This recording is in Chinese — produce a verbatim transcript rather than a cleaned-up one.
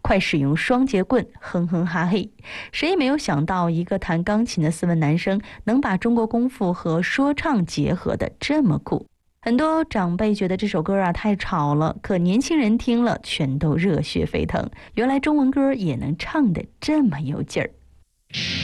快使用双节棍，哼哼哈嘿。谁也没有想到，一个弹钢琴的斯文男生能把中国功夫和说唱结合的这么酷。很多长辈觉得这首歌啊太吵了，可年轻人听了全都热血沸腾。原来中文歌也能唱得这么有劲儿。